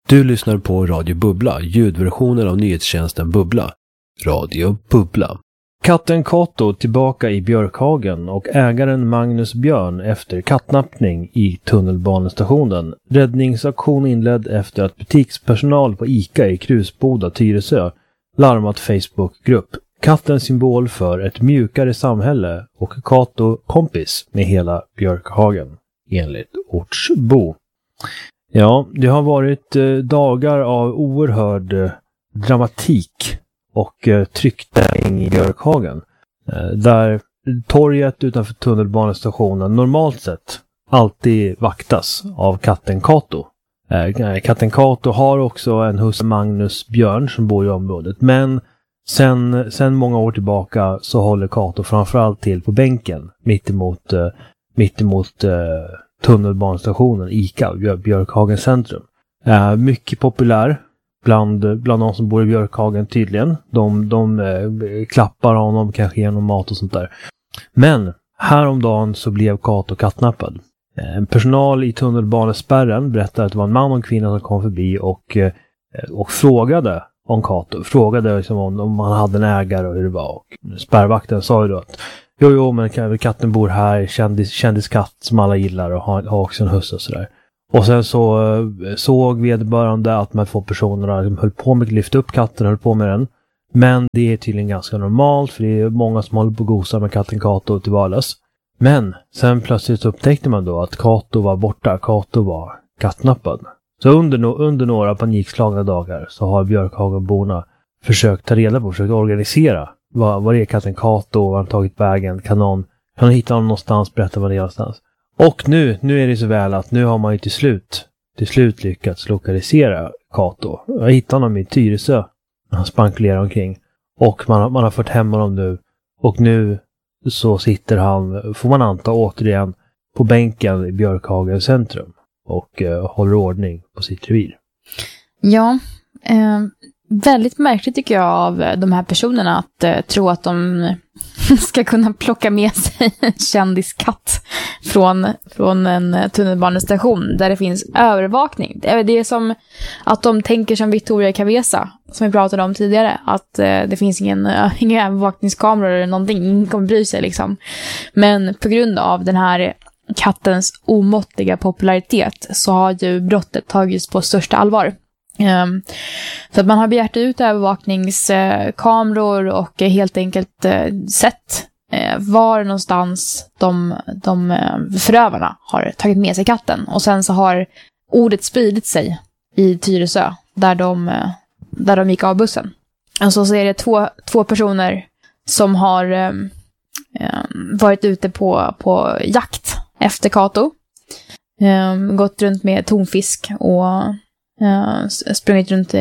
Du lyssnar på Radio Bubbla, ljudversionen av nyhetstjänsten Bubbla. Radio Bubbla. Katten Kato tillbaka i Björkhagen och ägaren Magnus Björn efter kattnappning i tunnelbanestationen. Räddningsaktion inledd efter att butikspersonal på ICA i Krusboda, Tyresö larmat Facebookgrupp. Katten symbol för ett mjukare samhälle och Kato kompis med hela Björkhagen, enligt ortsbo. Ja, det har varit dagar av oerhörd dramatik och tryckning i Björkhagen. Där torget utanför tunnelbanestationen normalt sett alltid vaktas av katten Kato. Katten Kato har också en husse, Magnus Björn, som bor i området. Men sen många år tillbaka så håller Kato framförallt till på bänken mittemot tunnelbanestationen ICA, Björkhagen centrum. Mycket populär bland de som bor i Björkhagen tydligen. De klappar honom, kanske genom mat och sånt där. Men häromdagen så blev Kato kattnappad. Personal i tunnelbanespärren berättade att det var en man och en kvinna som kom förbi och frågade om Kato. Frågade liksom om han hade en ägare och hur det var. Och spärrvakten sa ju då att Jo, men katten bor här, kändiskatt som alla gillar och har också en husse och sådär. Och sen så såg vederbörande att de 2 personerna höll på med att lyfta upp katten, höll på med den. Men det är tydligen ganska normalt, för det är många som håller på att gosa med katten Kato till vardags. Men sen plötsligt upptäckte man då att Kato var borta, Kato var kattnappad. Så under några panikslagna dagar så har Björkhagenborna försökt ta reda på, försökt organisera vad är katten Kato, var han tagit vägen, kan någon hitta honom någonstans, berätta vad det är någonstans. Och nu är det så väl att nu har man ju till slut lyckats lokalisera Kato. Jag hittade honom i Tyresö. Han spankulerar omkring. Och man har fått hem honom nu. Och nu så sitter han, får man anta återigen, på bänken i Björkhagen centrum. Och håller ordning på sitt revir. Ja, väldigt märkligt tycker jag av de här personerna att tro att de ska kunna plocka med sig en kändiskatt från en tunnelbanestation där det finns övervakning. Det är som att de tänker som Victoria Cavesa, som vi pratade om tidigare, att det finns inga övervakningskameror eller någonting, ingen kommer bry sig liksom. Men på grund av den här kattens omåttliga popularitet så har ju brottet tagits på största allvar. Så att man har begärt ut övervakningskameror och helt enkelt sett var någonstans de förövarna har tagit med sig katten. Och sen så har ordet spridit sig i Tyresö där de gick av bussen. Alltså så är det två personer som har varit ute på jakt efter Kato. Gått runt med tonfisk och sprungit runt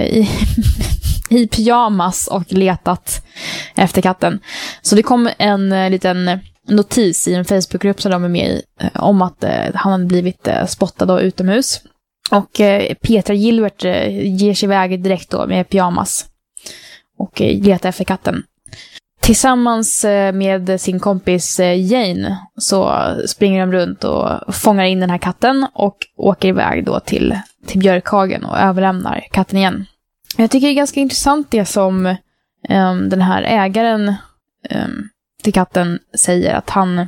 i pyjamas och letat efter katten. Så det kom en liten notis i en Facebookgrupp som de är med i om att han hade blivit spottad då utomhus. Och Petra Gilbert ger sig iväg direkt då med pyjamas och letar efter katten. Tillsammans med sin kompis Jane så springer de runt och fångar in den här katten och åker iväg då till Björkhagen och överlämnar katten igen. Jag tycker det är ganska intressant det som den här ägaren till katten säger, att han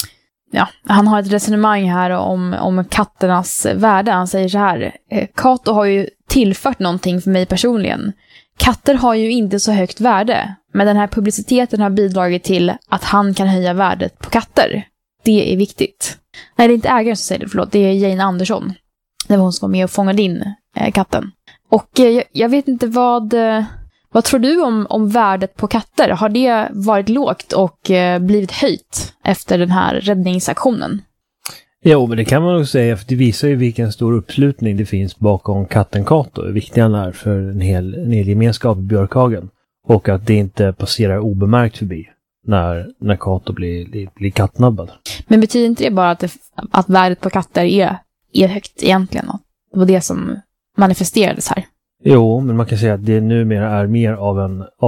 har ett resonemang här om katternas värde. Han säger så här: Kato har ju tillfört någonting för mig personligen. Katter har ju inte så högt värde, men den här publiciteten har bidragit till att han kan höja värdet på katter. Det är viktigt. Nej, det är inte ägaren som säger det, förlåt. Det är Jane Andersson. Det var hon som var med och fångade in katten. Och jag vet inte vad tror du om värdet på katter? Har det varit lågt och blivit höjt efter den här räddningsaktionen? Jo, men det kan man nog säga, för det visar ju vilken stor uppslutning det finns bakom katten Kato. Hur viktig han är för en hel gemenskap i Björkhagen. Och att det inte passerar obemärkt förbi när Kato blir kattnabbad. Men betyder inte det bara att värdet på katter är högt egentligen? Det var det som manifesterades här. Jo, men man kan säga att det numera är mer av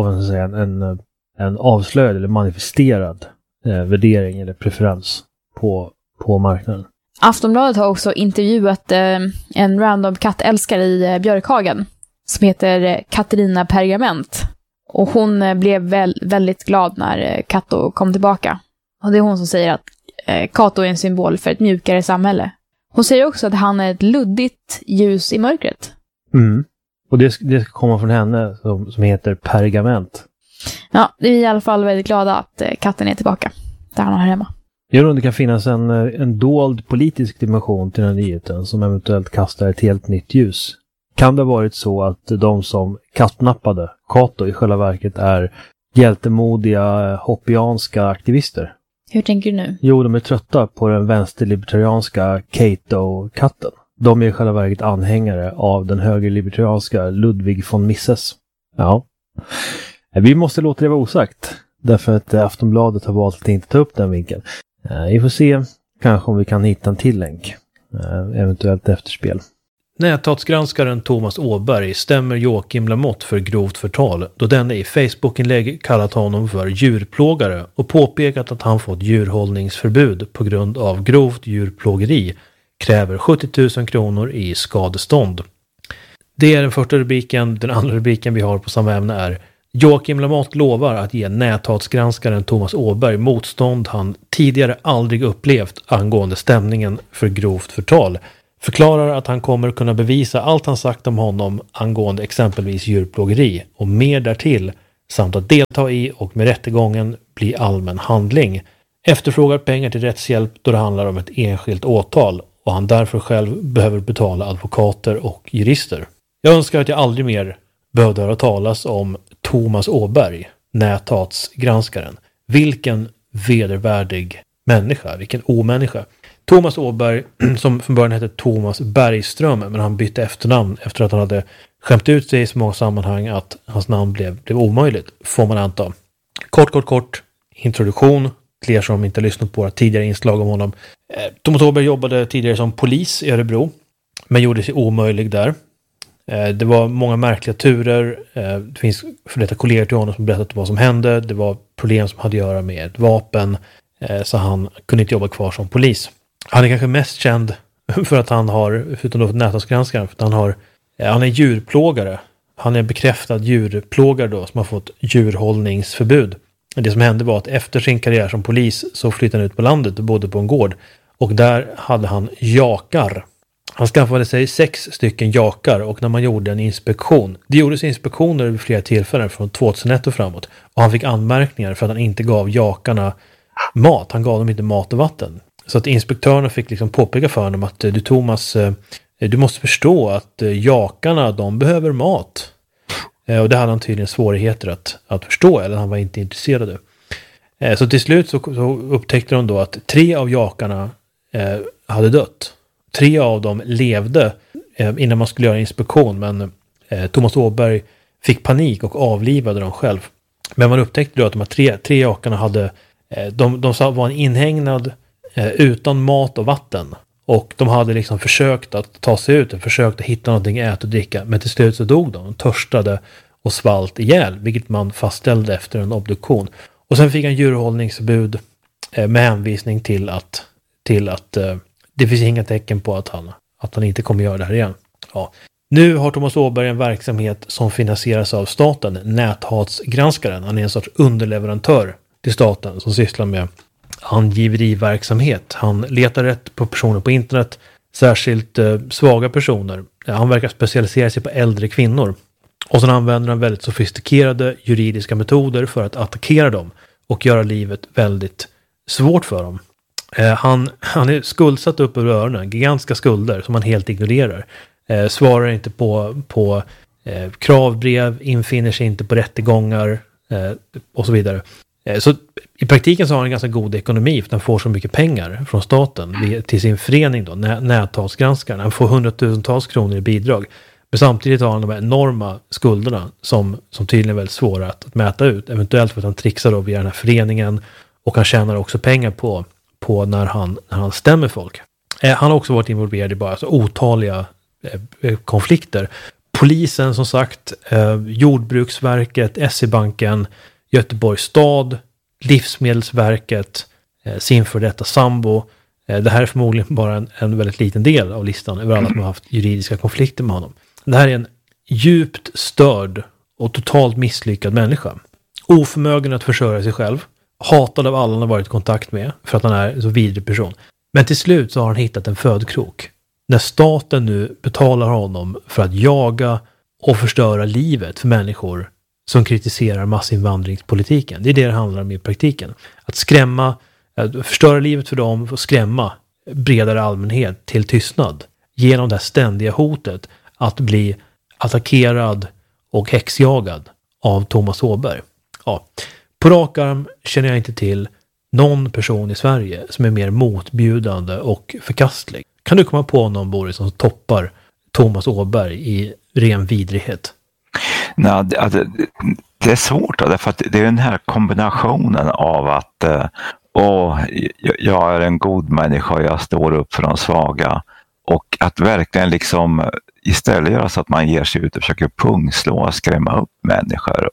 en avslöjad eller manifesterad värdering eller preferens på marknaden. Aftonbladet har också intervjuat en random kattälskare i Björkhagen som heter Katarina Pergament. Och hon blev väldigt glad när Kato kom tillbaka. Och det är hon som säger att Kato är en symbol för ett mjukare samhälle. Hon säger också att han är ett luddigt ljus i mörkret. Mm. Och det kommer från henne som heter Pergament. Ja, vi är i alla fall väldigt glada att katten är tillbaka där han är hemma. Jag undrar om det kan finnas en dold politisk dimension till den här nyheten som eventuellt kastar ett helt nytt ljus. Kan det ha varit så att de som kastnappade Kato i själva verket är hjältemodiga hoppianska aktivister? Hur tänker du nu? Jo, de är trötta på den vänsterlibertarianska Kato-katten. De är i själva verket anhängare av den högerlibertarianska Ludwig von Mises. Ja. Vi måste låta det vara osagt. Därför att Aftonbladet har valt att inte ta upp den vinkeln. Vi får se kanske om vi kan hitta en till länk. Eventuellt efterspel. Näthatsgranskaren Thomas Åberg stämmer Joakim Lamotte för grovt förtal då denne i Facebook-inlägg kallat honom för djurplågare och påpekat att han fått djurhållningsförbud på grund av grovt djurplågeri kräver 70 000 kronor i skadestånd. Det är den första rubriken. Den andra rubriken vi har på samma ämne är Joakim Lamotte lovar att ge näthatsgranskaren Thomas Åberg motstånd han tidigare aldrig upplevt angående stämningen för grovt förtal. Förklarar att han kommer kunna bevisa allt han sagt om honom angående exempelvis djurplågeri och mer därtill samt att delta i och med rättegången bli allmän handling. Efterfrågar pengar till rättshjälp då det handlar om ett enskilt åtal och han därför själv behöver betala advokater och jurister. Jag önskar att jag aldrig mer behövde höra talas om Thomas Åberg, näthatsgranskaren. Vilken vedervärdig människa, vilken omänniska. Thomas Åberg, som från början hette Thomas Bergström, men han bytte efternamn efter att han hade skämt ut sig i så många sammanhang att hans namn blev omöjligt, får man anta. Kort introduktion till er som inte lyssnat på våra tidigare inslag om honom. Thomas Åberg jobbade tidigare som polis i Örebro, men gjorde sig omöjlig där. Det var många märkliga turer. Det finns för detta kollegor till honom som berättat vad som hände. Det var problem som hade att göra med ett vapen, så han kunde inte jobba kvar som polis. Han är kanske mest känd för att han har, förutom då näthatsgranskaren, för att han är djurplågare. Han är bekräftad djurplågare då, som har fått djurhållningsförbud. Det som hände var att efter sin karriär som polis så flyttade han ut på landet och bodde på en gård. Och där hade han jakar. Han skaffade sig 6 stycken jakar och när man gjorde en inspektion. Det gjordes inspektioner vid flera tillfällen från 2001 och framåt. Och han fick anmärkningar för att han inte gav jakarna mat. Han gav dem inte mat och vatten. Så att inspektörerna fick liksom påpeka för honom att du Thomas, du måste förstå att jakarna, de behöver mat. Och det hade han tydligen svårigheter att förstå, eller han var inte intresserad. Så till slut så upptäckte de då att 3 av jakarna hade dött. 3 av dem levde innan man skulle göra inspektion, men Thomas Åberg fick panik och avlivade dem själv. Men man upptäckte då att de här 3 jakarna hade, de var en inhägnad utan mat och vatten. Och de hade liksom försökt att ta sig ut och försökt att hitta någonting att äta och dricka. Men till slut så dog de. De törstade och svalt ihjäl, vilket man fastställde efter en obduktion. Och sen fick han djurhållningsförbud med hänvisning till att det finns inga tecken på att han inte kommer göra det här igen. Ja. Nu har Thomas Åberg en verksamhet som finansieras av staten, näthatsgranskaren. Han är en sorts underleverantör till staten som sysslar med angiveriverksamhet. Han letar rätt på personer på internet, särskilt svaga personer. Han verkar specialisera sig på äldre kvinnor. Och sen använder han väldigt sofistikerade juridiska metoder för att attackera dem och göra livet väldigt svårt för dem. Han är skuldsatt upp över öronen, gigantiska skulder som han helt ignorerar. Svarar inte på kravbrev, infinner sig inte på rättegångar och så vidare. Så i praktiken så har han en ganska god ekonomi för att han får så mycket pengar från staten till sin förening då, näthatsgranskaren. Han får 100 000-tals kronor i bidrag. Men samtidigt har han de här enorma skulderna som tydligen är väldigt svåra att mäta ut. Eventuellt för att han trixar då via den här föreningen och han tjänar också pengar på när han stämmer folk. Han har också varit involverad i bara otaliga konflikter. Polisen som sagt, Jordbruksverket, SE-banken, Göteborgs stad, Livsmedelsverket, sin för detta sambo, Det här är förmodligen bara en väldigt liten del av listan över alla som har haft juridiska konflikter med honom. Det här är en djupt störd och totalt misslyckad människa. Oförmögen att försörja sig själv. Hatad av alla han har varit i kontakt med för att han är en så vidrig person. Men till slut så har han hittat en födkrok. När staten nu betalar honom för att jaga och förstöra livet för människor som kritiserar massinvandringspolitiken. Det är det handlar om i praktiken. Att förstöra livet för dem och skrämma bredare allmänhet till tystnad. Genom det ständiga hotet att bli attackerad och häxjagad av Thomas Åberg. Ja, på rak arm känner jag inte till någon person i Sverige som är mer motbjudande och förkastlig. Kan du komma på någon, Boris, som toppar Thomas Åberg i ren vidrighet? Nej, det är svårt därför att det är den här kombinationen av att jag är en god människa och jag står upp för de svaga, och att verkligen liksom istället göra så att man ger sig ut och försöker pungslå och skrämma upp människor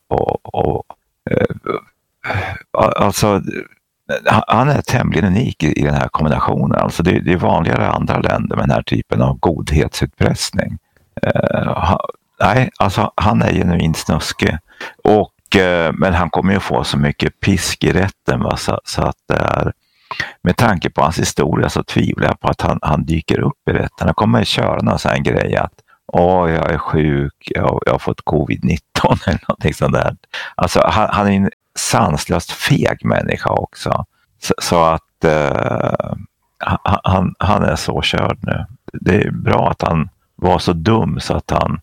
alltså han är tämligen unik i den här kombinationen. Alltså det är vanligare i andra länder med den här typen av godhetsutpressning. Nej, alltså han är genuint snuskig. Men han kommer ju få så mycket pisk i rätten. Va? Så att det är, med tanke på hans historia så tvivlar jag på att han dyker upp i rätten. Han kommer köra någon sån här grej att jag är sjuk, jag har fått covid-19 eller någonting sånt där. Alltså han är en sanslöst feg människa också. Så att han är så körd nu. Det är bra att han var så dum så att han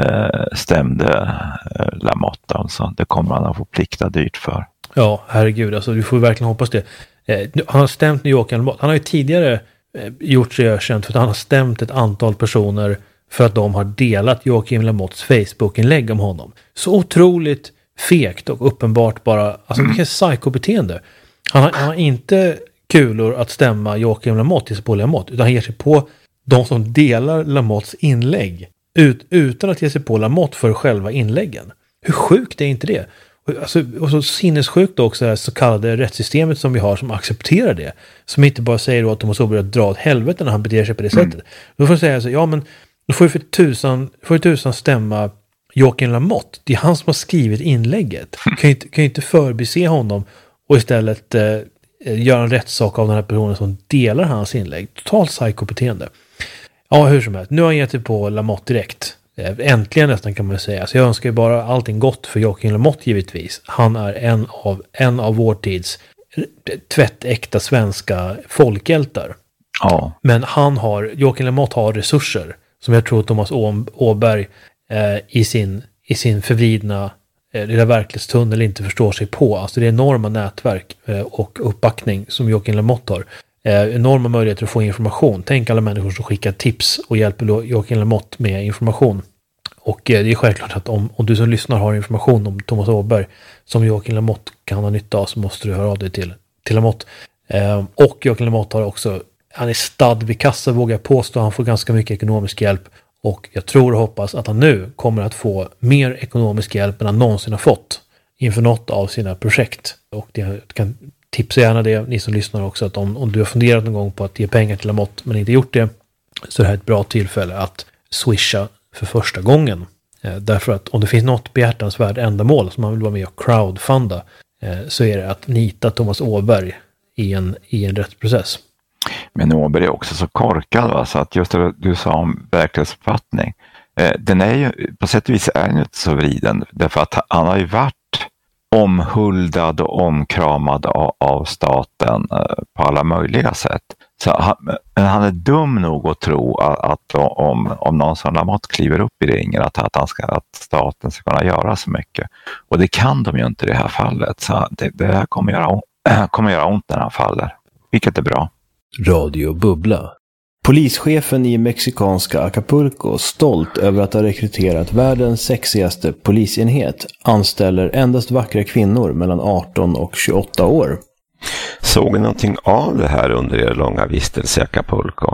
stämde Lamotte. Alltså. Det kommer han att få plikta dyrt för. Ja, herregud. Alltså, du får verkligen hoppas det. Han har stämt New York Lamotte. Han har ju tidigare gjort sig ökänt för att han har stämt ett antal personer för att de har delat Joakim Lamottes Facebook-inlägg om honom. Så otroligt fegt och uppenbart bara, alltså vilket psykobeteende. Han har inte kulor att stämma Joakim Lamotte i på Lamotte, utan han ger sig på de som delar Lamottes inlägg utan att ge sig på Lamotte för själva inläggen. Hur sjukt är inte det? Alltså, och så sinnessjukt också det så kallade rättssystemet som vi har som accepterar det. Som inte bara säger då att de måste börja dra åt helvete när han beter sig på det sättet. Då får jag säga så, ja men då får ju för tusan stämma Joakim Lamotte. Det är han som har skrivit inlägget. Kan ju inte förbise honom och istället göra en rättssak av den här personen som delar hans inlägg. Totalt psykobeteende. Ja, hur som helst. Nu har han gett sig på Lamotte direkt. Äntligen nästan kan man säga. Så jag önskar ju bara allting gott för Joakim Lamotte givetvis. Han är en av vår tids tvättäkta svenska folkhjältar. Ja. Men Joakim Lamotte har resurser som jag tror Thomas Åberg i sin förvridna lilla verklighetstunnel inte förstår sig på. Alltså det är enorma nätverk och uppbackning som Joakim Lamotte har. Enorma möjligheter att få information. Tänk alla människor som skickar tips och hjälper Joakim Lamotte med information. Och det är självklart att om du som lyssnar har information om Thomas Åberg som Joakim Lamotte kan ha nytta av, så måste du höra av dig till Lamotte. Och Joakim Lamotte har också, han är stadd vid kassa, vågar jag påstå. Han får ganska mycket ekonomisk hjälp. Och jag tror och hoppas att han nu kommer att få mer ekonomisk hjälp än han någonsin har fått inför något av sina projekt. Och det kan tipsa gärna det, ni som lyssnar också, att om du har funderat någon gång på att ge pengar till Lamotte men inte gjort det, så är det här ett bra tillfälle att swisha för första gången. Därför att om det finns något behjärtansvärt ändamål som man vill vara med och crowdfunda, så är det att nita Thomas Åberg i en rättsprocess. Men Åberg är också så korkad, va? Så att just det du sa om verklighetsuppfattning, den är ju på sätt och vis är den inte så vriden, därför att han har ju varit omhuldad och omkramad av staten på alla möjliga sätt. Så han är dum nog att tro att om någon som Lamotte kliver upp i ringen att staten ska kunna göra så mycket. Och det kan de ju inte i det här fallet. Så det här kommer göra ont när han faller. Vilket är bra. Radio Bubbla. Polischefen i mexikanska Acapulco, stolt över att ha rekryterat världens sexigaste polisenhet, anställer endast vackra kvinnor mellan 18 och 28 år. Såg ni någonting av det här under er långa vistelse i Acapulco?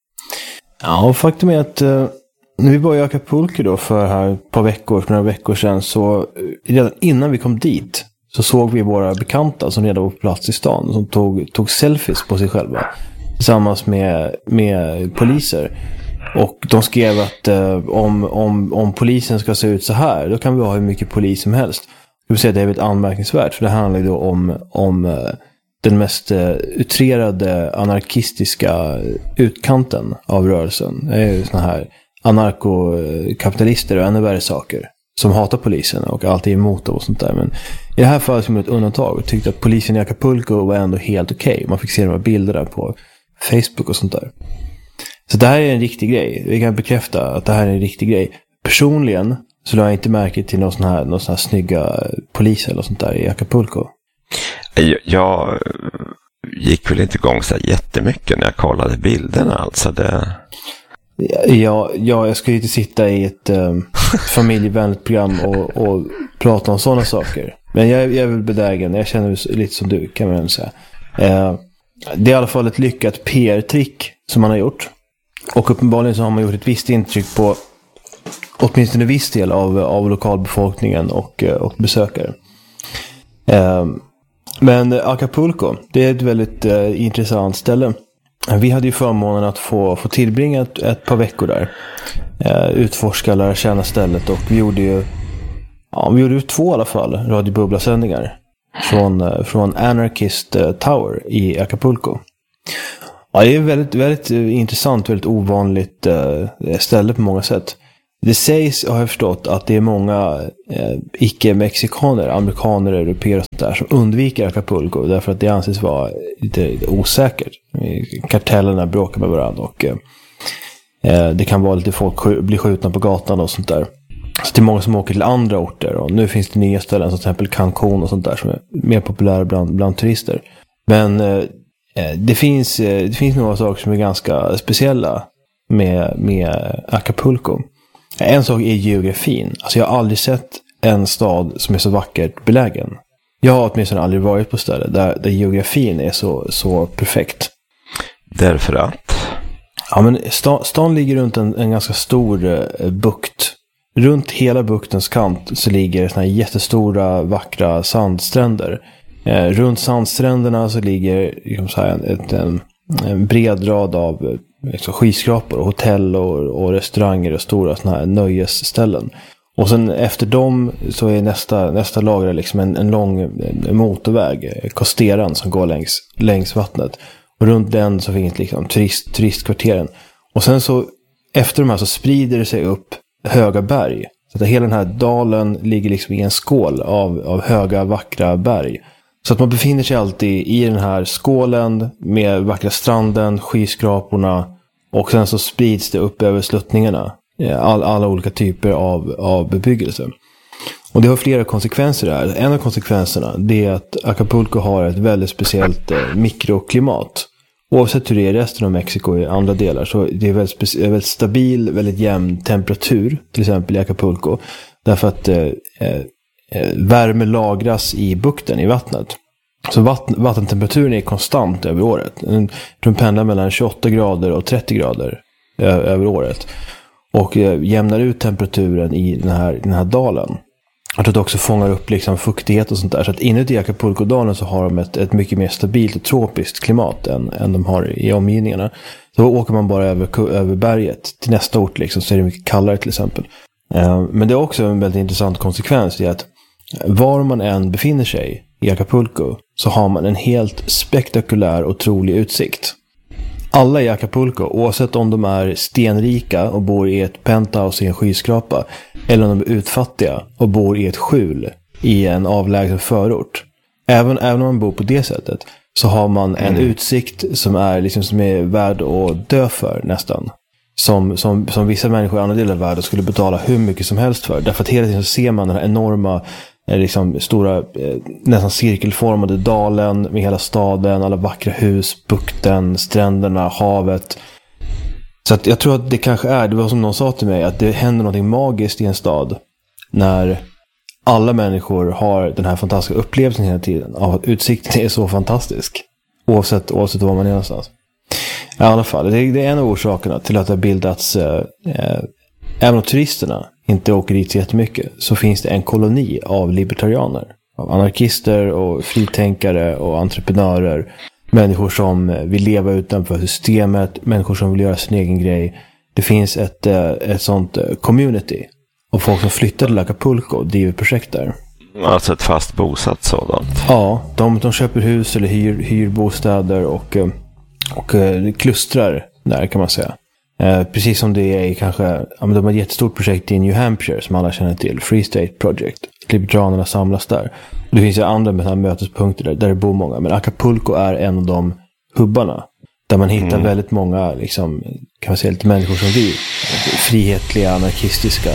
Ja, faktum är att när vi var i Acapulco då för några veckor sedan, så redan innan vi kom dit så såg vi våra bekanta som redan var på plats i stan som tog selfies på sig själva. tillsammans med poliser. Och de skrev att om polisen ska se ut så här, då kan vi ha hur mycket polis som helst. Jag vill säga att det är väldigt anmärkningsvärt, för det handlar ju då om den mest utrerade anarkistiska utkanten av rörelsen. Det är ju såna här anarkokapitalister och ännu värre saker som hatar polisen och alltid är emot och sånt där. Men i det här fallet som ett undantag och tyckte att polisen i Acapulco var ändå helt okej. Man fick se de här bilderna på Facebook och sånt där. Så det här är en riktig grej. Vi kan bekräfta att det här är en riktig grej. Personligen så lade jag inte märke till någon sån här snygga poliser eller sånt där i Acapulco. Jag gick väl inte igång så jättemycket när jag kollade bilderna. Alltså det... Jag ska ju inte sitta i ett familjevänligt program och prata om sådana saker. Men jag är väl bedägen. Jag känner mig lite som du, kan man säga. Det är i alla fall ett lyckat PR-trick som man har gjort. Och uppenbarligen så har man gjort ett visst intryck på åtminstone en viss del av lokalbefolkningen och besökare. Men Acapulco, det är ett väldigt intressant ställe. Vi hade ju förmånen att få tillbringa ett par veckor där. Utforska, lära känna stället, och vi gjorde ju 2 i alla fall Radio Bubbla-sändningar från Anarchist Tower i Acapulco. Ja, det är väldigt, väldigt intressant, väldigt ovanligt ställe på många sätt. Det sägs, har jag förstått, att det är många icke-mexikaner, amerikaner, europeer och sånt där som undviker Acapulco därför att det anses vara lite osäkert. Kartellerna bråkar med varandra och det kan vara lite folk blir skjutna på gatan och sånt där. Så det är många som åker till andra orter, och nu finns det nya ställen som till exempel Cancun och sånt där som är mer populära bland turister. Men det finns några saker som är ganska speciella med Acapulco. En sak är geografin. Alltså jag har aldrig sett en stad som är så vackert belägen. Jag har åtminstone aldrig varit på ställen där geografin är så perfekt. Därför att? Ja, men stan ligger runt en ganska stor bukt. Runt hela buktens kant så ligger såna här jättestora vackra sandstränder. Runt sandstränderna så ligger liksom så här en bred rad av skyskrapor och hotell och restauranger och stora såna här nöjesställen. Och sen efter dem så är nästa lager liksom en lång motorväg, Costeran, som går längs vattnet. Och runt den så finns liksom turistkvarteren. Och sen så efter de här så sprider det sig upp höga berg. Så att hela den här dalen ligger liksom i en skål av höga vackra berg. Så att man befinner sig alltid i den här skålen med vackra stranden, skyskraporna, och sen så sprids det upp över sluttningarna. Alla olika typer av bebyggelse. Och det har flera konsekvenser där. En av konsekvenserna det är att Acapulco har ett väldigt speciellt mikroklimat. Oavsett hur det är i resten av Mexiko i andra delar, så det är väldigt stabil, väldigt jämn temperatur, till exempel i Acapulco. Därför att värme lagras i bukten, i vattnet. Så vattentemperaturen är konstant över året. Den pendlar mellan 28 grader och 30 grader över året. Och jämnar ut temperaturen i den här dalen. Att det också fångar upp liksom fuktighet och sånt där. Så att inuti Acapulco-dalen så har de ett mycket mer stabilt och tropiskt klimat än de har i omgivningarna. Så åker man bara över berget till nästa ort liksom, så är det mycket kallare till exempel. Men det är också en väldigt intressant konsekvens i att var man än befinner sig i Acapulco så har man en helt spektakulär och otrolig utsikt. Alla i Acapulco, oavsett om de är stenrika och bor i ett penthouse i en skyskrapa, eller om de är utfattiga och bor i ett skjul i en avlägsen förort. Även om man bor på det sättet så har man en utsikt som är värd att dö för nästan. Som vissa människor i andra delar av världen skulle betala hur mycket som helst för. Därför att hela tiden så ser man den här enorma, liksom stora, nästan cirkelformade dalen med hela staden, alla vackra hus, bukten, stränderna, havet. Så att jag tror att det kanske det var som någon sa till mig, att det händer något magiskt i en stad när alla människor har den här fantastiska upplevelsen hela tiden av att utsikten är så fantastisk. Oavsett var man är någonstans. I alla fall, det är en av orsakerna till att det har bildats, även om turisterna inte åker dit så jättemycket, så finns det en koloni av libertarianer. Av anarkister och fritänkare och entreprenörer människor som vill leva utanför systemet, människor som vill göra sin egen grej. Det finns ett sånt community och folk som flyttar till Acapulco och driver projekt där. Alltså ett fast bosatt sådant. Ja, de köper hus eller hyr bostäder och klustrar där, kan man säga. Precis som det är kanske, de har ett jättestort projekt i New Hampshire som alla känner till, Free State Project. Liberanerna samlas där. Och det finns ju andra med här mötespunkter där det bor många. Men Acapulco är en av de hubbarna där man hittar väldigt många, liksom, kan man säga, lite människor som vi. Frihetliga, anarkistiska,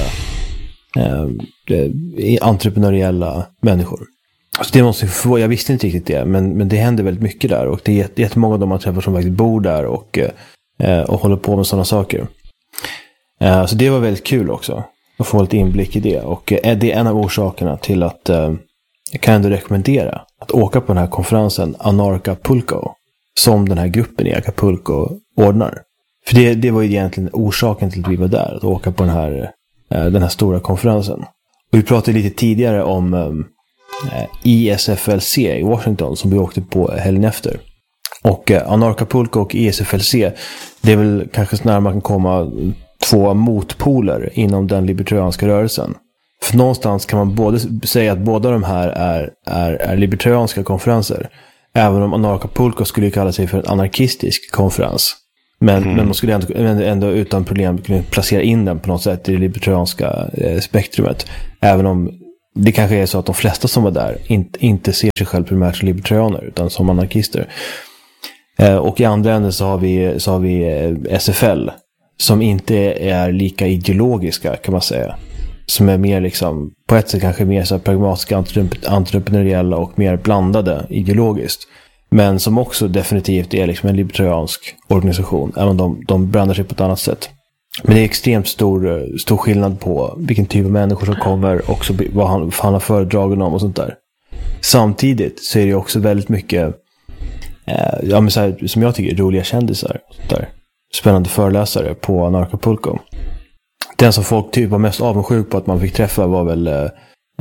entreprenöriella människor. Alltså det måste få, jag visste inte riktigt det, men det händer väldigt mycket där. Och det är jättemånga av de man träffar som faktiskt bor där och håller på med sådana saker. Så det var väldigt kul också att få lite inblick i det. Och det är en av orsakerna till att jag kan ändå rekommendera att åka på den här konferensen Anarchapulco, som den här gruppen i Acapulco ordnar. För det var ju egentligen orsaken till att vi var där, att åka på den här stora konferensen. Och vi pratade lite tidigare om ISFLC i Washington som vi åkte på helgen efter. Och Anarchapulco och ISFLC, det är väl kanske snarare man kan komma två motpoler inom den libertarianska rörelsen. För någonstans kan man både säga att båda de här är libertarianska konferenser. Även om Anarchapulco skulle kalla sig för en anarkistisk konferens. Men man skulle ändå utan problem kunna placera in den på något sätt i det libertarianska spektrumet. Även om det kanske är så att de flesta som var där inte ser sig själv primärt som libertarianer utan som anarkister. Och i andra änden så har vi SFL som inte är lika ideologiska, kan man säga. Som är mer liksom, på ett sätt kanske mer så här pragmatiska, entreprenöriella och mer blandade ideologiskt. Men som också definitivt är liksom en libertariansk organisation, även om de brandar sig på ett annat sätt. Men det är extremt stor skillnad på vilken typ av människor som kommer, också vad han har föredragen om och sånt där. Samtidigt så är det också väldigt mycket men så här, som jag tycker, roliga kändisar och sånt där. Spännande föreläsare på Anarchapulco. Den som folk typ var mest avundsjuk på att man fick träffa var väl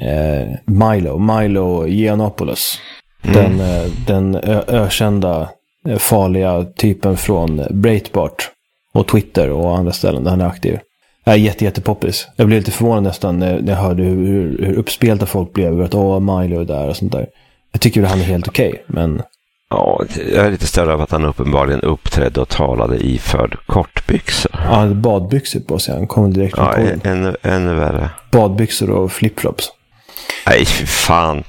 Milo Yiannopoulos. Den ökända farliga typen från Breitbart och Twitter och andra ställen där han är aktiv. Jag är jättepoppis. Jag blev lite förvånad nästan när jag hörde hur uppspelta folk blev över att Milo är där och sånt där. Jag tycker att han är helt okej, men... Ja, jag är lite större av att han uppenbarligen uppträdde och talade iförd kortbyxor. Ja, han hade badbyxor på sig. Han kom direkt från Polen. Ännu värre. Badbyxor och flipflops. Nej, fy fan.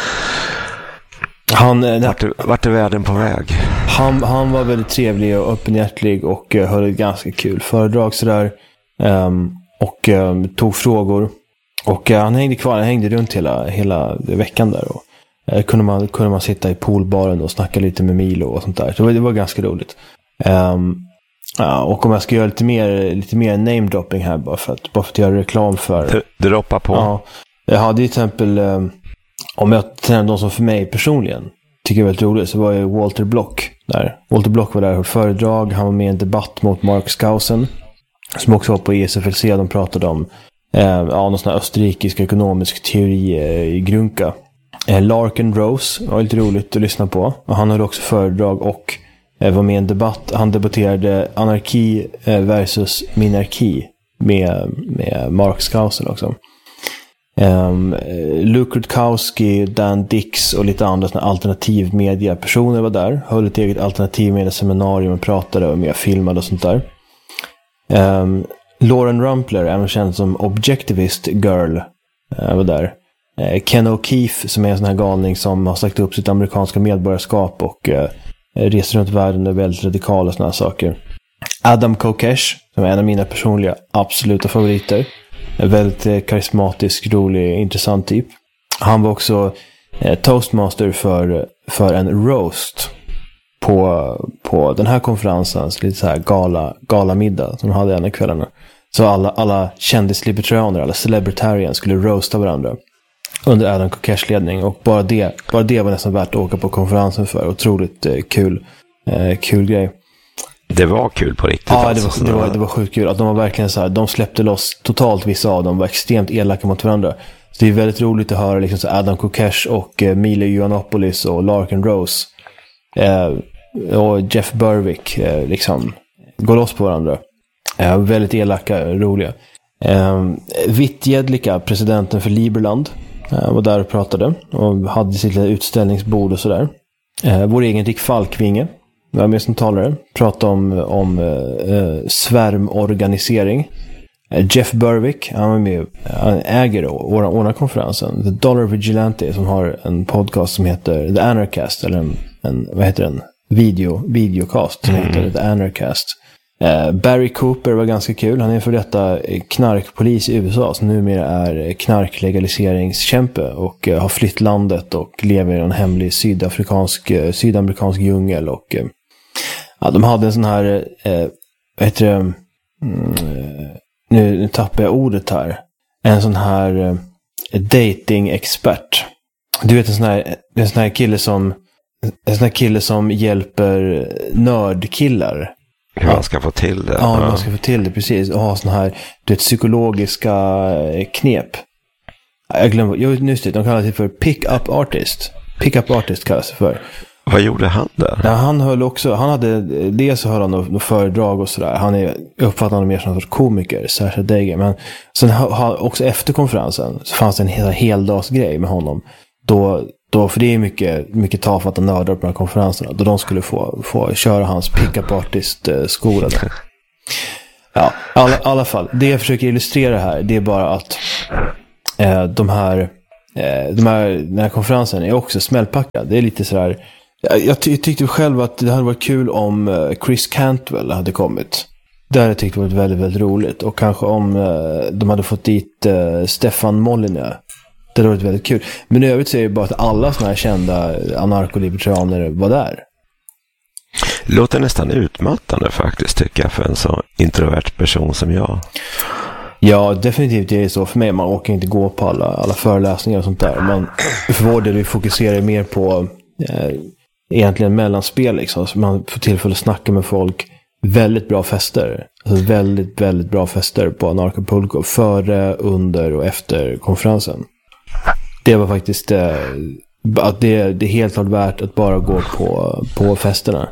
Vart är världen på väg? Han var väldigt trevlig och öppenhjärtig och höll ett ganska kul föredrag sådär. Och tog frågor. Och han hängde runt hela veckan där. Och kunde man sitta i poolbaren och snacka lite med Milo och sånt där. Så det var ganska roligt. Och om jag ska göra lite mer name-dropping här bara för att göra reklam för... Droppa på. Ja, jag hade till exempel... om jag tränar de som för mig personligen tycker jag är väldigt roligt, så var ju Walter Block där. Walter Block var där och höll föredrag. Han var med i en debatt mot Mark Skousen som också var på ESFLC. De pratade om någon sån här österrikisk ekonomisk teori i Grunka. Larkin Rose var lite roligt att lyssna på. Och han hade också föredrag och var med i en debatt. Han debatterade anarki versus minarki med Mark Skousen också. Luke Rutkowski, Dan Dix och lite andra såna alternativmedia-personer var där. Höll ett eget alternativmedia-seminarium och pratade och med filmade och sånt där. Lauren Rumpler, även känd som Objectivist Girl, var där. Ken O'Keefe, som är en sån här galning som har sagt upp sitt amerikanska medborgarskap och reser runt världen och är väldigt radikal och såna här saker. Adam Kokesh, som är en av mina personliga absoluta favoriter. En väldigt karismatisk, rolig, intressant typ. Han var också toastmaster för en roast på den här konferensens lite så här galamiddag som de hade en av kvällarna. Så alla kändislibertarianer, alla celebritarians skulle roasta varandra under Adam Kokeshs ledning. Och bara det var nästan värt att åka på konferensen för. Otroligt kul grej. Det var kul på riktigt. Ja, det var sjukt kul. Att de var verkligen så här, de släppte loss totalt, vissa av dem var extremt elaka mot varandra. Så det är väldigt roligt att höra liksom så Adam Kokesh och Milo Yiannopoulos och Larkin Rose och Jeff Berwick liksom går loss på varandra. Väldigt elaka, roliga. Witt Jedlicka, presidenten för Liberland, var där och pratade och hade sitt lilla utställningsbord och sådär. Vår egen Rick Falkvinge var med som talare, pratade om svärmorganisering. Jeff Berwick, han var med, han äger och ordnar konferensen. The Dollar Vigilante, som har en podcast som heter The Anarchast, eller en vad heter den? Videocast som heter The Anarchast. Barry Cooper var ganska kul. Han är för detta knarkpolis i USA som numera är knarklegaliseringskämpe och har flytt landet och lever i en hemlig sydamerikansk djungel. Och de hade en sån här vad heter det? Nu tappar jag ordet här. En sån här dating-expert. Du vet en sån här kille som hjälper nördkillar. Hur man ska få till det. Ja, man ska få till det, precis. Och ha såna här psykologiska knep. Jag glömmer, de kallar det för pick-up artist. Pick-up artist kallas det för. Vad gjorde han där? Ja, han hade det, så höll han något föredrag och sådär. Han är uppfattande mer som en sorts komiker, särskilt Degen. Men sen också efter konferensen så fanns det en heldagsgrej med honom. Då, för det är mycket tafatta nördar på de här konferenserna, då de skulle få köra hans pick-up artist-skola där. Ja, i alla fall. Det jag försöker illustrera här, det är bara att den här konferensen är också smällpackad. Det är lite sådär. Jag tyckte själv att det hade varit kul om Chris Cantwell hade kommit. Det hade jag tyckt varit väldigt, väldigt roligt. Och kanske om de hade fått dit Stefan Molyneux. Det hade varit väldigt kul. Men i övrigt så är det bara att alla såna här kända anarkolibertarianer var där. Låter nästan utmattande faktiskt, tycker jag, för en så introvert person som jag. Ja, definitivt är det så för mig. Man åker inte gå på alla föreläsningar och sånt där. Men för vår del, vi fokuserar mer på egentligen mellanspel liksom. Så man får tillfälle att snacka med folk. Väldigt bra fester. Alltså väldigt, väldigt bra fester på Anarkapulko före, under och efter konferensen. Det var faktiskt att det är helt klart värt att bara gå på festerna.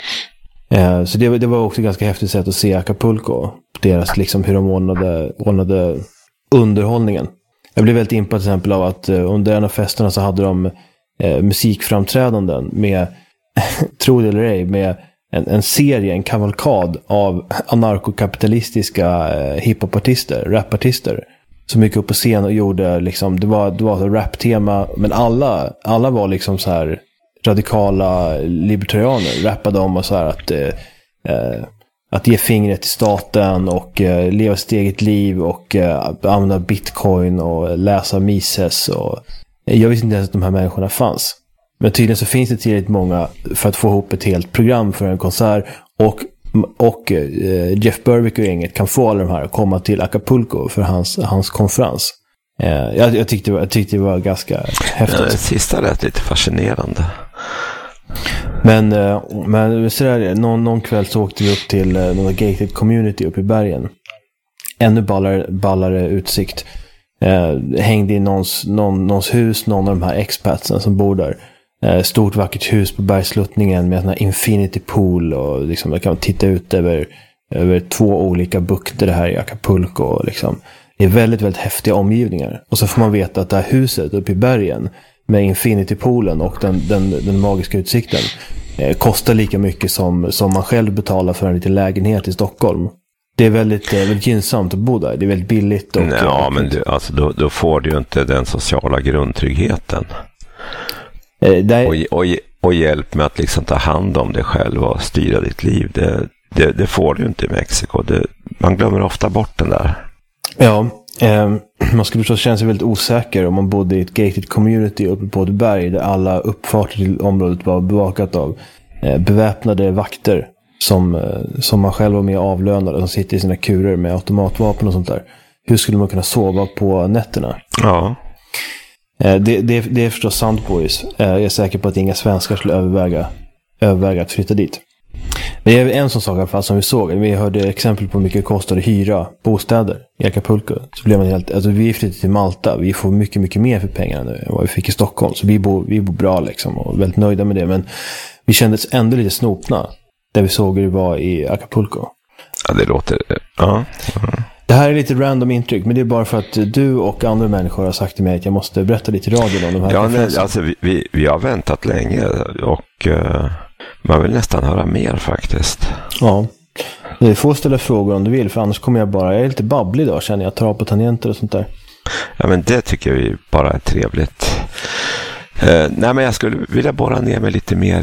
Så det var också ganska häftigt sätt att se Acapulco. Deras liksom hur de ordnade underhållningen. Jag blev väldigt impad till exempel av att under en av festerna så hade de musikframträdanden med, tro det eller ej, med en serie, en kavalkad av anarkokapitalistiska hiphopartister, rapartister som gick upp på scen och gjorde liksom, det var så rap-tema, men alla var liksom så här radikala libertarianer, rappade om och så här att ge fingret till staten och leva sitt eget liv och använda bitcoin och läsa Mises, och jag visste inte ens att de här människorna fanns. Men tydligen så finns det tillräckligt många för att få ihop ett helt program för en konsert, och Jeff Berwick och gänget kan få alla de här att komma till Acapulco för hans konferens. Jag tyckte det var ganska häftigt. Ja, det sista lät lite fascinerande. Men så där, någon kväll så åkte vi upp till någon gated community uppe i bergen. Ännu ballare utsikt. Hängde i någons hus, någon av de här expatsen som bor där. Stort vackert hus på bergsluttningen med en här infinity pool, och liksom man kan titta ut över 2 olika bukter det här i Acapulco, och liksom det är väldigt, väldigt häftiga omgivningar. Och så får man veta att det här huset uppe i bergen med infinity poolen och den magiska utsikten kostar lika mycket som man själv betalar för en liten lägenhet i Stockholm. Det är väldigt, väldigt gynnsamt att bo där. Det är väldigt billigt. Men då får du ju inte den sociala grundtryggheten. Och hjälp med att liksom ta hand om dig själv och styra ditt liv. Det får du inte i Mexiko. Man glömmer ofta bort den där. Ja, man skulle förstås känna sig väldigt osäker om man bodde i ett gated community uppe på ett berg där alla uppfarter till området var bevakat av beväpnade vakter som man själv var med avlönade, som sitter i sina kurer med automatvapen och sånt där. Hur skulle man kunna sova på nätterna? Ja. Det är förstås sant, boys. Jag är säker på att inga svenskar skulle överväga att flytta dit. Men det är en sån sak i alla fall som vi såg. Vi hörde exempel på hur mycket det kostar att hyra bostäder i Acapulco. Så blev man helt, alltså vi flyttade till Malta. Vi får mycket, mycket mer för pengarna nu än vad vi fick i Stockholm. Så vi bor bra liksom och väldigt nöjda med det. Men vi kändes ändå lite snopna där vi såg hur det var i Acapulco. Ja, det låter... Ja. Det här är lite random intryck, men det är bara för att du och andra människor har sagt till mig att jag måste berätta lite i radion om de här. Ja, men, alltså vi har väntat länge och man vill nästan höra mer faktiskt. Ja, du får ställa frågor om du vill, för annars kommer jag är lite babblig idag, känner jag, tar på tangenter och sånt där. Ja, men det tycker vi bara är trevligt. Nej, men jag skulle vilja borra ner mig lite mer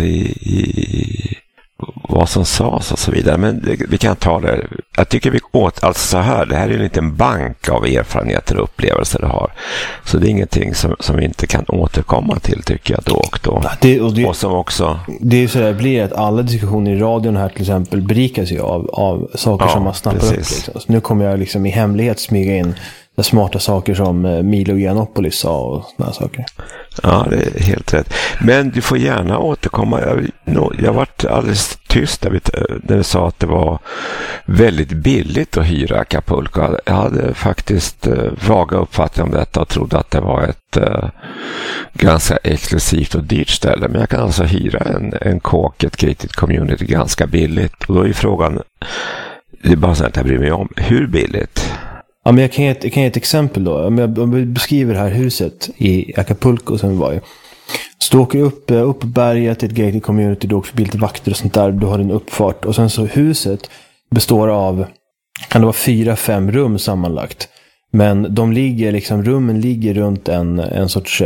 i vad som sades och så vidare. Men vi kan ta det. Jag tycker vi alltså så här, det här är en liten bank av erfarenheter och upplevelser du har. Så det är ingenting som vi inte kan återkomma till, tycker jag, då och då. Och som också... Det är ju så där blir att alla diskussioner i radion här till exempel berikas ju av saker som man snappar upp. Liksom. Så nu kommer jag liksom i hemlighet smyga in smarta saker som Milo Yiannopoulos sa och sådana saker. Ja, det är helt rätt. Men du får gärna återkomma. Jag varit alldeles tyst när vi sa att det var väldigt billigt att hyra Acapulco. Jag hade faktiskt vaga uppfattning om detta och trodde att det var ett ganska exklusivt och dyrt ställe. Men jag kan alltså hyra en kåk, ett gated community ganska billigt. Och då är frågan, det är bara så att jag bryr mig om, hur billigt? Ja, men jag kan ge ett exempel då. Om jag beskriver det här huset i Acapulco som vi var i. Så du åker upp berget till ett gated community, du åker förbi lite vakter och sånt där. Du har en uppfart. Och sen så huset består av, kan det vara 4-5 rum sammanlagt. Men rummen ligger runt en sorts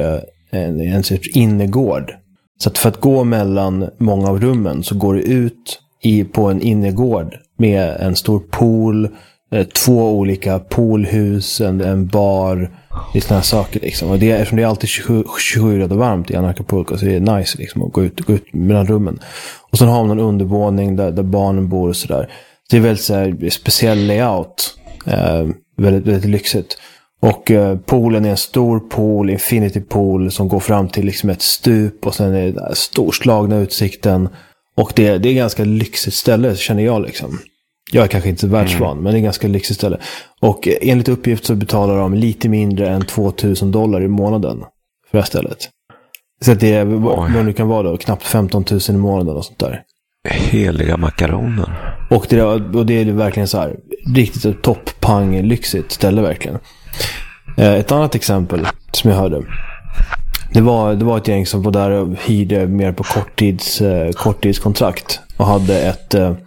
innergård. Så att för att gå mellan många av rummen så går du ut på en innergård med en stor pool, 2 olika poolhus, en bar, lite sådana saker liksom. Och eftersom det är alltid 27 grader varmt i Acapulco, så det är nice liksom att gå ut mellan rummen. Och sen har man en undervåning där barnen bor och sådär. Det är väldigt så här speciell layout, väldigt, väldigt lyxigt. Och poolen är en stor pool, infinity pool, som går fram till liksom ett stup, och sen är det storslagna utsikten. Och det är ganska lyxigt ställe, känner jag liksom. Jag är kanske inte så världsvan, men det är en ganska lyxigt ställe. Och enligt uppgift så betalar de lite mindre än $2,000 i månaden för det här stället. Så att det är, vad det kan vara då, knappt 15 000 i månaden och sånt där. Heliga makaroner. Och det är verkligen så här, riktigt topp-pang lyxigt ställe verkligen. Ett annat exempel som jag hörde. Det var ett gäng som var där och hyrde mer på korttidskontrakt. Och hade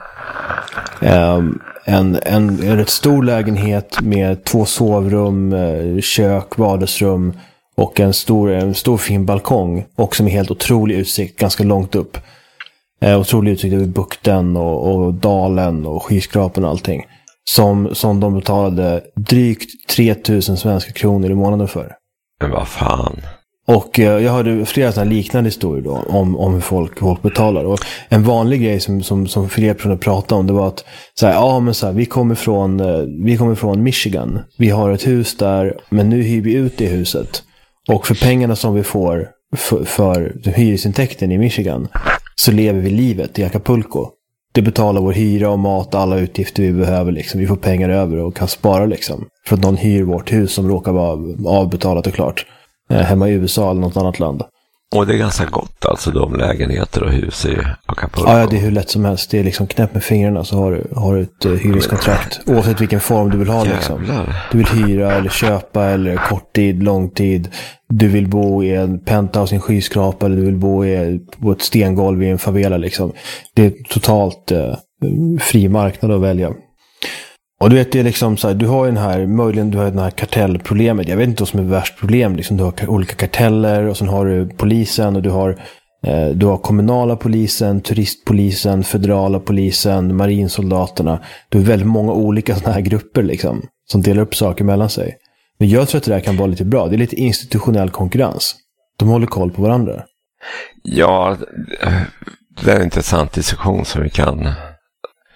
en rätt stor lägenhet med 2 sovrum, kök, vardagsrum och en stor fin balkong, och som är helt otrolig utsikt, ganska långt upp. Otrolig utsikt över bukten och dalen och skyskrapan och allting. Som de betalade drygt 3,000 svenska kronor i månaden för. Men vad fan? Och jag hörde flera sådana liknande historier då om hur folk betalar. Och en vanlig grej som flera personer pratade om, det var att vi kommer från Michigan. Vi har ett hus där, men nu hyr vi ut det huset. Och för pengarna som vi får för hyresintäkten i Michigan, så lever vi livet i Acapulco. Det betalar vår hyra och mat, alla utgifter vi behöver liksom. Vi får pengar över och kan spara liksom. För att någon hyr vårt hus som råkar vara avbetalat och klart. Hemma i USA eller något annat land. Och det är ganska gott alltså, de lägenheter och hus i Acapulco. Ja, det är hur lätt som helst. Det är liksom knäpp med fingrarna så har du ett hyreskontrakt. Oavsett vilken form du vill ha liksom. Du vill hyra eller köpa eller korttid, långtid. Du vill bo i en penthouse i en skyskrapa, eller du vill bo på ett stengolv i en favela liksom. Det är totalt fri marknad att välja. Och du vet, det är liksom så här, du har den här kartellproblemet. Jag vet inte vad som är värst problem. Liksom, du har olika karteller, och sen har du polisen, och du har kommunala polisen, turistpolisen, federala polisen, marinsoldaterna. Du har väldigt många olika såna här grupper liksom, som delar upp saker mellan sig. Men jag tror att det där kan vara lite bra. Det är lite institutionell konkurrens. De håller koll på varandra. Ja, det är en intressant diskussion som vi kan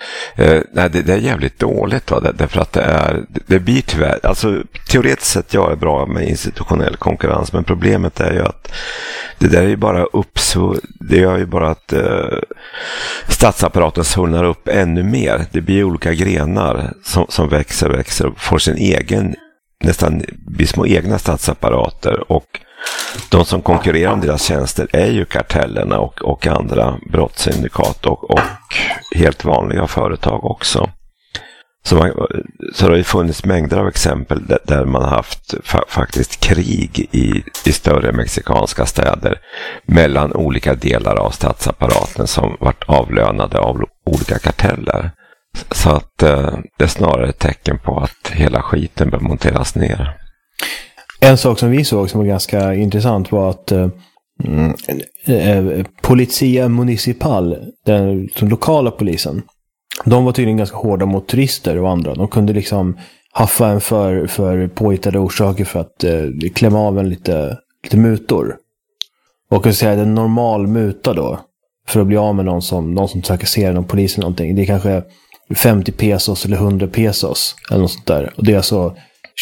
Nej, det är jävligt dåligt, va? Därför att det blir tyvärr, alltså teoretiskt sett jag är bra med institutionell konkurrens, men problemet är ju att det där är ju bara det gör ju bara att statsapparaten svullnar upp ännu mer. Det blir olika grenar som växer och får sin egen, nästan blir små egna statsapparater, och de som konkurrerar om deras tjänster är ju kartellerna och andra brottssyndikat och helt vanliga företag också. Så det har ju funnits mängder av exempel där man har haft faktiskt krig i större mexikanska städer mellan olika delar av statsapparaten som varit avlönade av olika karteller. Så att det är snarare ett tecken på att hela skiten bör monteras ner. En sak som vi såg som var ganska intressant var att Polizia Municipal, den lokala polisen, de var tydligen ganska hårda mot turister och andra. De kunde liksom haffa en för påhittade orsaker för att klämma av en lite mutor. Och jag säga att en normal muta då, för att bli av med någon som trakasserar någon polis eller någonting, det är kanske 50 pesos eller 100 pesos eller något sånt där. Och det är alltså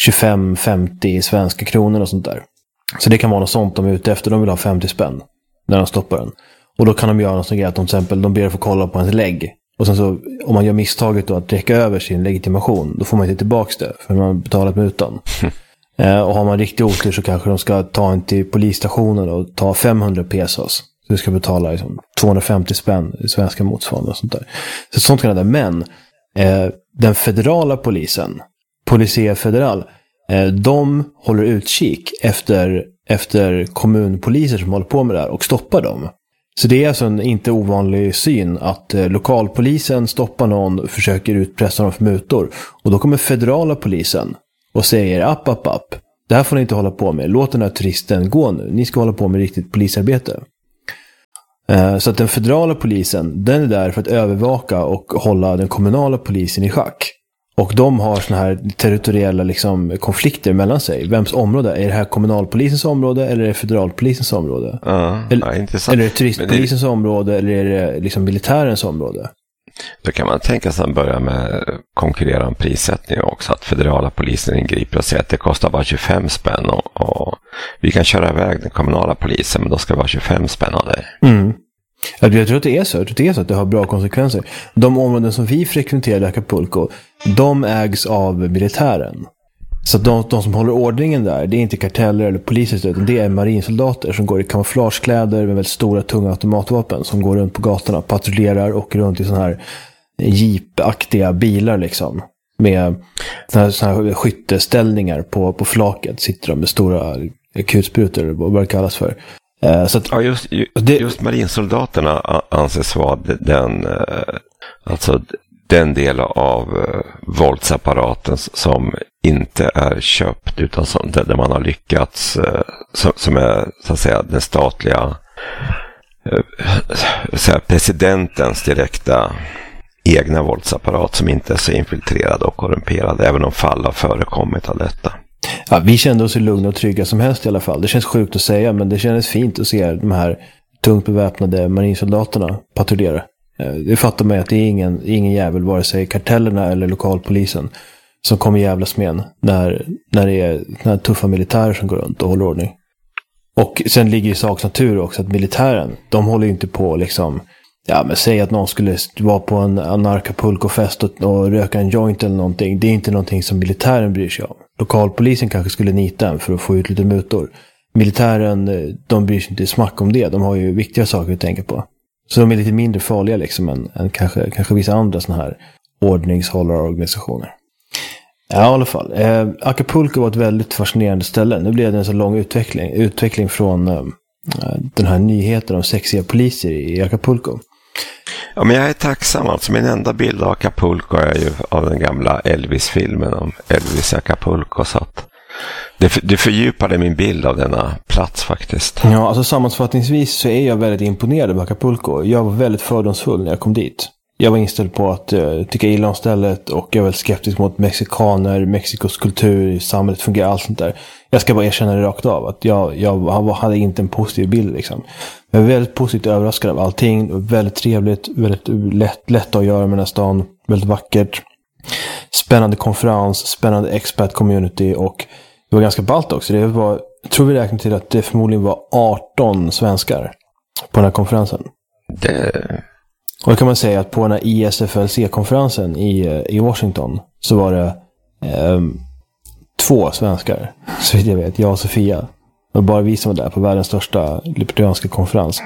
25-50 svenska kronor och sånt där. Så det kan vara något sånt de är ute efter. De vill ha 50 spänn när de stoppar den. Och då kan de göra något sånt att de till exempel de ber att få kolla på ens lägg. Och sen så, om man gör misstaget då att räcka över sin legitimation, då får man inte tillbaka det för man har betalat mutan. Och har man riktigt otur så kanske de ska ta en till polisstationen och ta 500 pesos. Så du ska betala liksom 250 spänn i svenska motsvarande och sånt där. Så sånt kan det där. Men den federala polisen, Policía Federal, de håller utkik efter kommunpoliser som håller på med det här och stoppar dem. Så det är alltså en inte ovanlig syn att lokalpolisen stoppar någon och försöker utpressa dem för mutor. Och då kommer federala polisen och säger app. Det här får ni inte hålla på med. Låt den här turisten gå nu. Ni ska hålla på med riktigt polisarbete. Så att den federala polisen, den är där för att övervaka och hålla den kommunala polisen i schack. Och de har såna här territoriella liksom konflikter mellan sig. Vems område? Är det här kommunalpolisens område eller är det federalpolisens område? Eller är det turistpolisens område eller är det liksom militärens område? Då kan man tänka sig att börja med konkurrera om prissättning också. Att federala polisen ingriper och säger att det kostar bara 25 spänn och vi kan köra iväg den kommunala polisen, men då ska det vara 25 spänn av dig. Mm. Jag tror att det är så. Jag tror att det är så att det har bra konsekvenser. De områden som vi frekventerar i Acapulco, de ägs av militären. Så att de som håller ordningen där, det är inte karteller eller poliser, utan det är marinsoldater som går i kamouflagekläder med väldigt stora, tunga automatvapen som går runt på gatorna, patrullerar och runt i sådana här jeepaktiga bilar liksom. Med såna här skytteställningar på flaket sitter de med stora kulsprutor, vad det kallas för. Så att, ja, just marinsoldaterna anses vara den del av våldsapparaten som inte är köpt utan där man har lyckats, som är så att säga den statliga presidentens direkta egna våldsapparat som inte är så infiltrerad och korrumperad, även om fall har förekommit av detta. Ja, vi kände oss lugna och trygga som helst i alla fall. Det känns sjukt att säga, men det kändes fint att se de här tungt beväpnade marinsoldaterna patrullera. Det fattar mig att det är ingen jävel, vare sig kartellerna eller lokalpolisen, som kommer jävlas med en när det är när tuffa militärer som går runt och håller ordning. Och sen ligger i saks natur också att militären, de håller ju inte på liksom, ja men säg att någon skulle vara på en Acapulco-fest och röka en joint eller någonting. Det är inte någonting som militären bryr sig om. Lokalpolisen kanske skulle nita en för att få ut lite mutor. Militären, de bryr sig inte smack om det. De har ju viktiga saker att tänka på. Så de är lite mindre farliga liksom än kanske vissa andra såna här ordningshållarorganisationer. Ja, i alla fall. Acapulco var ett väldigt fascinerande ställe. Nu blev det en så lång utveckling från den här nyheten om sexiga poliser i Acapulco. Ja, men jag är tacksam. Alltså, min enda bild av Acapulco är ju av den gamla Elvis-filmen om Elvis Acapulco. Så att det fördjupade min bild av denna plats faktiskt. Ja, alltså sammanfattningsvis så är jag väldigt imponerad av Acapulco. Jag var väldigt fördomsfull när jag kom dit. jag var inställd på att tycka illa om stället och jag var väldigt skeptisk mot mexikaner, Mexikos kultur, samhället fungerar, allt sånt där. Jag ska bara erkänna det rakt av att jag hade inte en positiv bild liksom. Jag var väldigt positivt överraskad av allting, väldigt trevligt, väldigt lätt att göra med den här stan, väldigt vackert. Spännande konferens, spännande expat community och det var ganska ballt också. Det var, jag tror vi räknade till att det förmodligen var 18 svenskar på den här konferensen. Och då kan man säga att på den här ISFLC-konferensen i Washington så var det 2 svenskar, så vitt jag vet, jag och Sofia. Och bara vi som var där på världens största libertarianska konferens.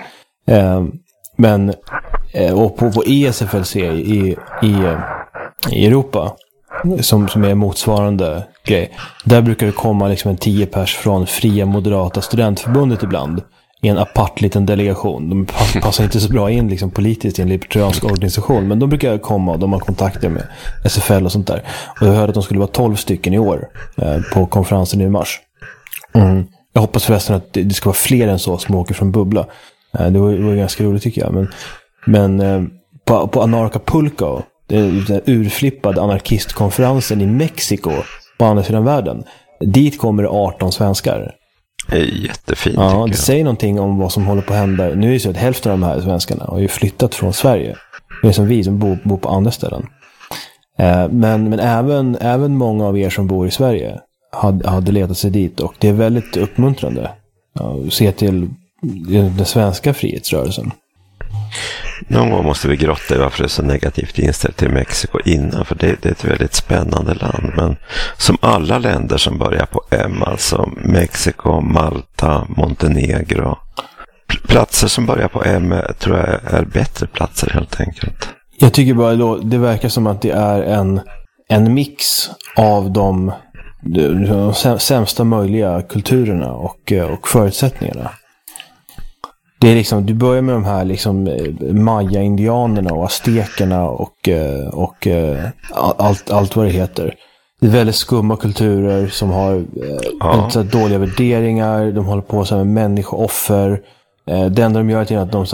Och på ISFLC i Europa, som är motsvarande grej, där brukar det komma liksom en 10 pers från Fria Moderata Studentförbundet ibland i en apart liten delegation. De passar inte så bra in liksom politiskt i en libertariansk organisation, men de brukar komma och de har kontakter med SFL och sånt där. Och jag hörde att de skulle vara 12 stycken i år på konferensen i mars. Jag hoppas förresten att det ska vara fler än så som åker från Bubbla. Det var ganska roligt tycker jag. Men på Anarchapulco, den urflippade anarkistkonferensen i Mexiko på andra sidan världen, dit kommer det 18 svenskar. Det är jättefint. Ja, det säger någonting om vad som håller på att hända. Nu är det så att hälften av de här svenskarna har ju flyttat från Sverige. Det är som vi som bor på andra ställen. Men även många av er som bor i Sverige hade letat sig dit, och det är väldigt uppmuntrande att se till den svenska frihetsrörelsen. Någon gång måste vi grotta i varför det är så negativt inställt till Mexiko innan, för det är ett väldigt spännande land. Men som alla länder som börjar på M, alltså Mexiko, Malta, Montenegro, platser som börjar på M tror jag är bättre platser helt enkelt. Jag tycker bara då, det verkar som att det är en mix av de sämsta möjliga kulturerna och förutsättningarna. Det är liksom, du börjar med de här liksom Maya-indianerna och aztekerna och allt vad det heter. Det är väldigt skumma kulturer som har väldigt dåliga värderingar. De håller på så med människooffer. Det enda de gör är att de